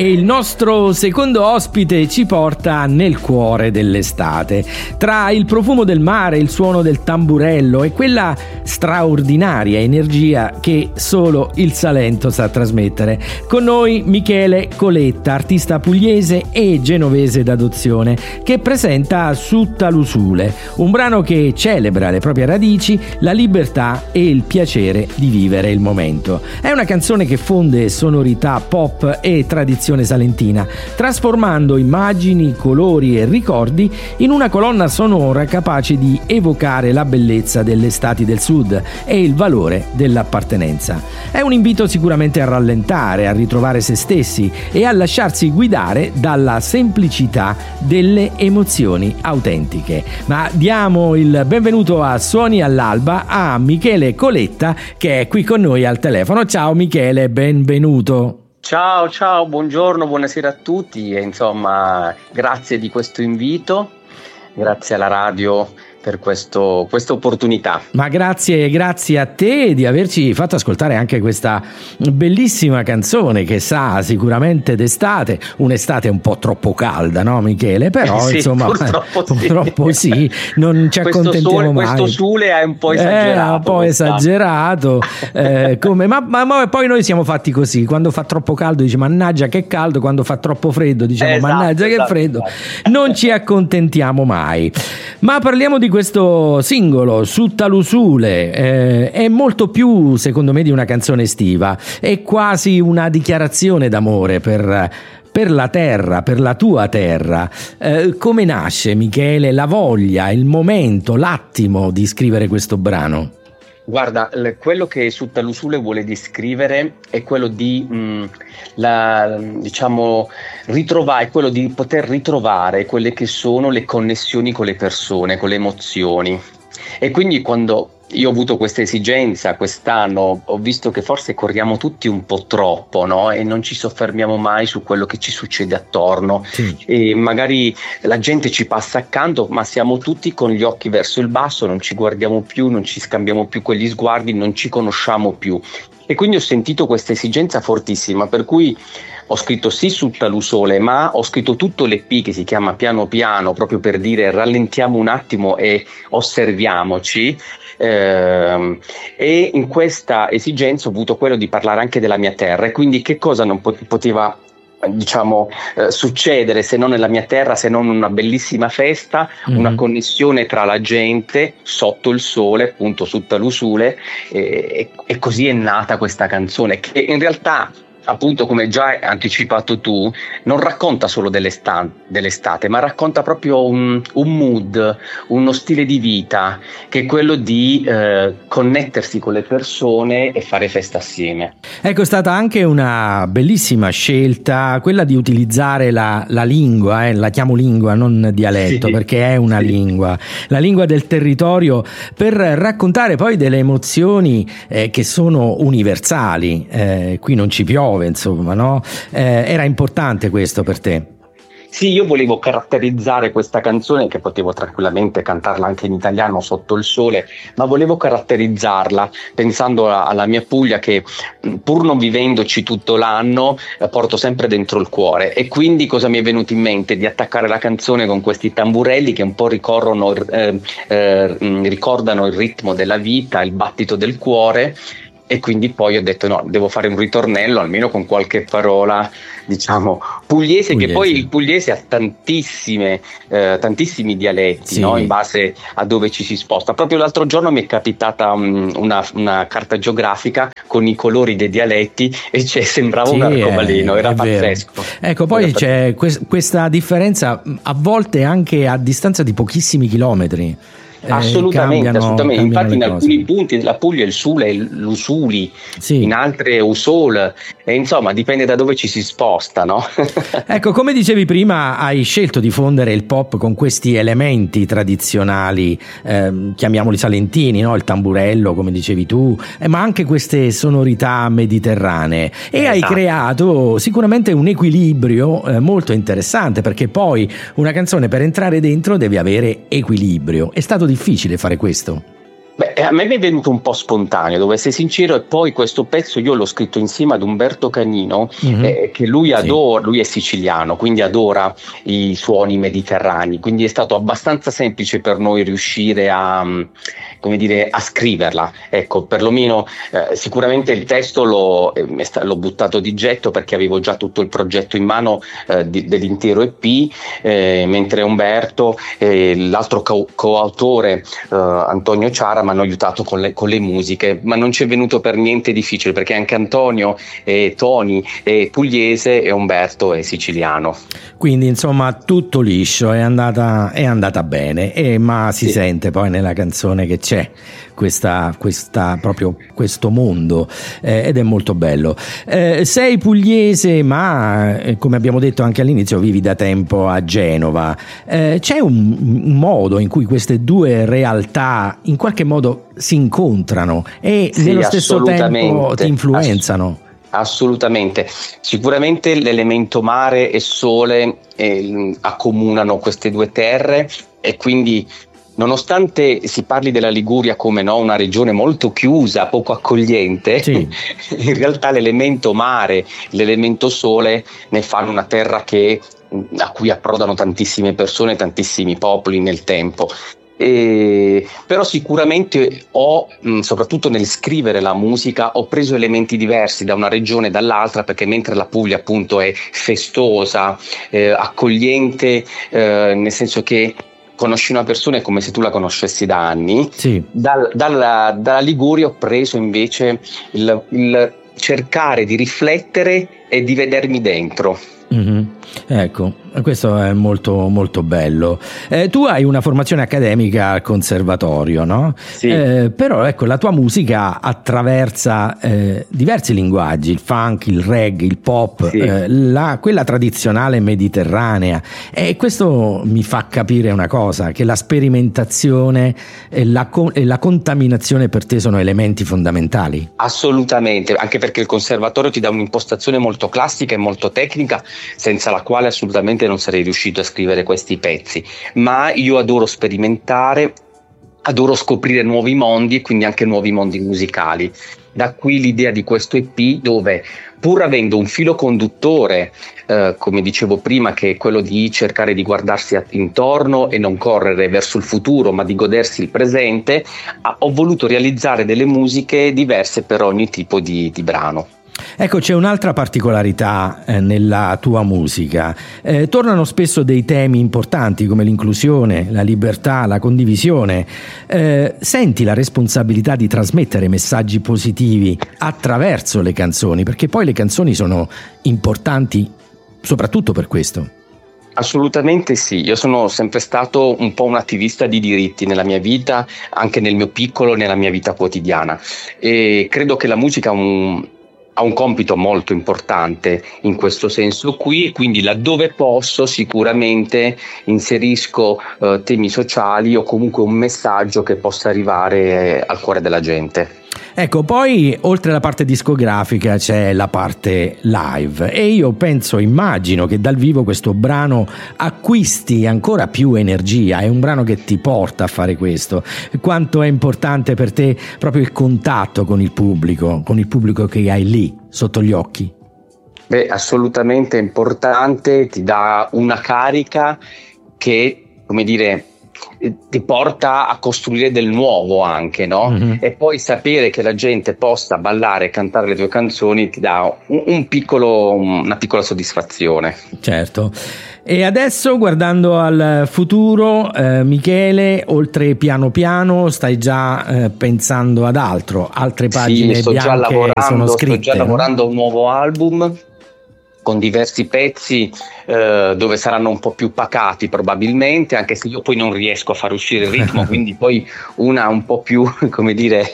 E il nostro secondo ospite ci porta nel cuore dell'estate. Tra il profumo del mare, il suono del tamburello e quella straordinaria energia che solo il Salento sa trasmettere. Con noi Michele Coletta, artista pugliese e genovese d'adozione, che presenta Suttalusule, un brano che celebra le proprie radici, la libertà e il piacere di vivere il momento. È una canzone che fonde sonorità pop e tradizione salentina, trasformando immagini, colori e ricordi in una colonna sonora capace di evocare la bellezza delle estati del sud e il valore dell'appartenenza. È un invito sicuramente a rallentare, a ritrovare se stessi e a lasciarsi guidare dalla semplicità delle emozioni autentiche. Ma diamo il benvenuto a Suoni all'Alba a Michele Coletta, che è qui con noi al telefono. Ciao Michele, benvenuto. Ciao, buongiorno, buonasera a tutti e insomma grazie di questo invito, grazie alla radio per questa opportunità. Ma grazie a te di averci fatto ascoltare anche questa bellissima canzone che sa sicuramente d'estate, un'estate un po' troppo calda, no Michele? Però sì, insomma purtroppo sì, non ci accontentiamo mai. Questo sole è un po' esagerato. Ma poi noi siamo fatti così, quando fa troppo caldo dice mannaggia che caldo, quando fa troppo freddo diciamo mannaggia che freddo. Non ci accontentiamo mai. Ma parliamo di questo singolo, Suttalusule, è molto più, secondo me, di una canzone estiva, è quasi una dichiarazione d'amore per la terra, per la tua terra. Come nasce, Michele, la voglia, il momento, l'attimo di scrivere questo brano? Guarda, quello che Suttalusule vuole descrivere è quello di ritrovare, quello di poter ritrovare quelle che sono le connessioni con le persone, con le emozioni. E quindi quando io ho avuto questa esigenza quest'anno, ho visto che forse corriamo tutti un po' troppo, no? E non ci soffermiamo mai su quello che ci succede attorno. Sì. E magari la gente ci passa accanto, ma siamo tutti con gli occhi verso il basso, non ci guardiamo più, non ci scambiamo più quegli sguardi, non ci conosciamo più. E quindi ho sentito questa esigenza fortissima, per cui ho scritto sì Suttalusule, ma ho scritto tutto l'EP che si chiama Piano Piano, proprio per dire rallentiamo un attimo e osserviamoci. E in questa esigenza ho avuto quello di parlare anche della mia terra, e quindi che cosa non poteva succedere se non nella mia terra, se non una bellissima festa, una connessione tra la gente sotto il sole, appunto Suttalusule, e così è nata questa canzone che in realtà, appunto, come già hai anticipato tu, non racconta solo dell'estate, ma racconta proprio un mood, uno stile di vita, che è quello di connettersi con le persone e fare festa assieme. Ecco, è stata anche una bellissima scelta quella di utilizzare la lingua, la chiamo lingua, non dialetto, sì, perché è una lingua, la lingua del territorio, per raccontare poi delle emozioni che sono universali. Qui non ci piove, insomma, no? Era importante questo per te? Sì, io volevo caratterizzare questa canzone, che potevo tranquillamente cantarla anche in italiano sotto il sole, ma volevo caratterizzarla pensando alla mia Puglia, che pur non vivendoci tutto l'anno porto sempre dentro il cuore. E quindi cosa mi è venuto in mente? Di attaccare la canzone con questi tamburelli che un po' ricordano il ritmo della vita, il battito del cuore. E quindi poi ho detto no, devo fare un ritornello almeno con qualche parola, diciamo, pugliese. Che poi il pugliese ha tantissimi dialetti, sì, no? In base a dove ci si sposta. Proprio l'altro giorno mi è capitata una carta geografica con i colori dei dialetti e sembrava un arcobaleno, era pazzesco. Ecco, poi c'è questa differenza a volte anche a distanza di pochissimi chilometri. Assolutamente. Infatti in alcuni punti della Puglia il Sule è l'Usuli, sì, in altre Usol, e insomma dipende da dove ci si sposta, no? Ecco, come dicevi prima, hai scelto di fondere il pop con questi elementi tradizionali, chiamiamoli salentini, no? Il tamburello, come dicevi tu, ma anche queste sonorità mediterranee, e hai creato sicuramente un equilibrio molto interessante, perché poi una canzone per entrare dentro deve avere equilibrio. È stato difficile fare questo? Beh, A me è venuto un po' spontaneo, devo essere sincero, e poi questo pezzo io l'ho scritto insieme ad Umberto Canino, che lui adora, lui è siciliano, quindi adora i suoni mediterranei, quindi è stato abbastanza semplice per noi riuscire a, come dire, a scriverla. Ecco, perlomeno sicuramente il testo l'ho buttato di getto perché avevo già tutto il progetto in mano dell'intero EP, mentre Umberto e l'altro coautore Antonio Ciara mi hanno aiutato con le musiche, ma non ci è venuto per niente difficile perché anche Antonio e Toni è pugliese e Umberto è siciliano. Quindi insomma tutto liscio, è andata bene, ma si sente poi nella canzone che c'è proprio questo mondo, ed è molto bello. Sei pugliese, ma come abbiamo detto anche all'inizio vivi da tempo a Genova. C'è un modo in cui queste due realtà in qualche modo si incontrano e nello stesso tempo ti influenzano? Assolutamente, sicuramente l'elemento mare e sole accomunano queste due terre, e quindi nonostante si parli della Liguria come una regione molto chiusa, poco accogliente, sì, in realtà l'elemento mare, l'elemento sole ne fanno una terra a cui approdano tantissime persone, tantissimi popoli nel tempo. Però sicuramente soprattutto nel scrivere la musica, ho preso elementi diversi da una regione e dall'altra, perché mentre la Puglia appunto è festosa, accogliente, nel senso che conosci una persona è come se tu la conoscessi da anni, sì. Dalla Liguria ho preso invece il cercare di riflettere e di vedermi dentro. Mm-hmm. Ecco, questo è molto molto bello. Tu hai una formazione accademica al conservatorio, no? Sì. Però ecco, la tua musica attraversa diversi linguaggi, il funk, il reggae, il pop, sì, quella tradizionale mediterranea, e questo mi fa capire una cosa, che la sperimentazione e la contaminazione per te sono elementi fondamentali. Assolutamente, anche perché il conservatorio ti dà un'impostazione molto classica e molto tecnica, senza la quale assolutamente non sarei riuscito a scrivere questi pezzi, ma io adoro sperimentare, adoro scoprire nuovi mondi e quindi anche nuovi mondi musicali. Da qui l'idea di questo EP, dove pur avendo un filo conduttore, come dicevo prima, che è quello di cercare di guardarsi intorno e non correre verso il futuro, ma di godersi il presente, ho voluto realizzare delle musiche diverse per ogni tipo di brano. Ecco, c'è un'altra particolarità nella tua musica. Tornano spesso dei temi importanti come l'inclusione, la libertà, la condivisione. Senti la responsabilità di trasmettere messaggi positivi attraverso le canzoni, perché poi le canzoni sono importanti soprattutto per questo. Assolutamente sì, io sono sempre stato un po' un attivista di diritti nella mia vita, anche nel mio piccolo, nella mia vita quotidiana, e credo che la musica ha un compito molto importante in questo senso qui, e quindi laddove posso sicuramente inserisco temi sociali o comunque un messaggio che possa arrivare al cuore della gente. Ecco, poi oltre alla parte discografica c'è la parte live, e io immagino che dal vivo questo brano acquisti ancora più energia, è un brano che ti porta a fare questo. Quanto è importante per te proprio il contatto con il pubblico che hai lì sotto gli occhi? Beh, assolutamente importante, ti dà una carica che, come dire, ti porta a costruire del nuovo anche, no? Mm-hmm. E poi sapere che la gente possa ballare e cantare le tue canzoni ti dà una piccola soddisfazione. Certo. E adesso, guardando al futuro, Michele, oltre Piano Piano, stai già pensando ad altre pagine bianche sono scritte? Sto già lavorando a un nuovo album con diversi pezzi dove saranno un po' più pacati probabilmente, anche se io poi non riesco a far uscire il ritmo, quindi poi una un po' più, come dire,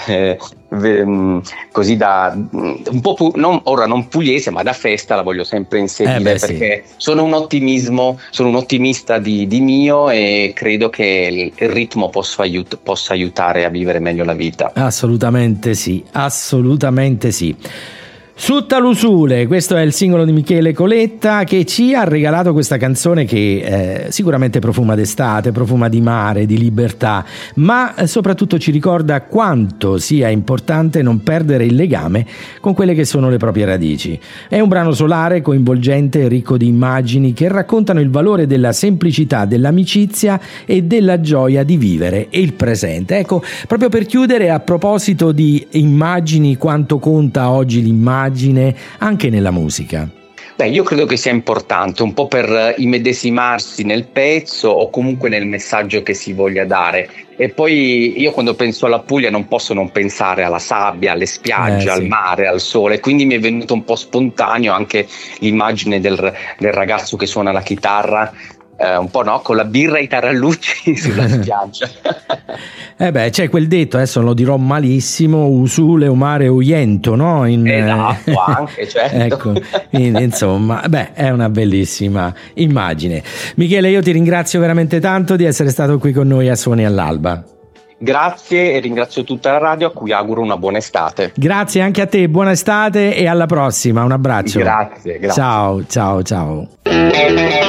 così da un po' più, non pugliese, ma da festa la voglio sempre inserire, perché sì, sono un ottimista di mio, e credo che il ritmo possa aiutare a vivere meglio la vita. Assolutamente sì, assolutamente sì. Suttalusule, questo è il singolo di Michele Coletta, che ci ha regalato questa canzone che sicuramente profuma d'estate, profuma di mare, di libertà, ma soprattutto ci ricorda quanto sia importante non perdere il legame con quelle che sono le proprie radici. È un brano solare, coinvolgente, ricco di immagini che raccontano il valore della semplicità, dell'amicizia e della gioia di vivere e il presente. Ecco, proprio per chiudere, a proposito di immagini, quanto conta oggi l'immagine anche nella musica? Beh, io credo che sia importante un po' per immedesimarsi nel pezzo o comunque nel messaggio che si voglia dare. E poi io quando penso alla Puglia non posso non pensare alla sabbia, alle spiagge, sì, al mare, al sole, quindi mi è venuto un po' spontaneo anche l'immagine del ragazzo che suona la chitarra, un po' con la birra e i tarallucci sulla spiaggia. C'è quel detto, adesso lo dirò malissimo, usule umare uiento, no? Esatto, anche, certo. Ecco, quindi, insomma, è una bellissima immagine. Michele, io ti ringrazio veramente tanto di essere stato qui con noi a Suoni all'Alba. Grazie e ringrazio tutta la radio, a cui auguro una buona estate. Grazie anche a te, buona estate e alla prossima, un abbraccio. Grazie. Ciao.